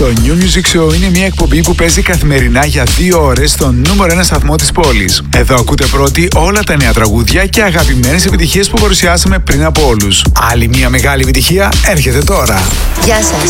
Το New Music Show είναι μια εκπομπή που παίζει καθημερινά για 2 ώρες στο νούμερο 1 σταθμό της πόλης. Εδώ ακούτε πρώτοι όλα τα νέα τραγούδια και αγαπημένες επιτυχίες που παρουσιάσαμε πριν από όλους. Άλλη μια μεγάλη επιτυχία έρχεται τώρα. Γεια σας.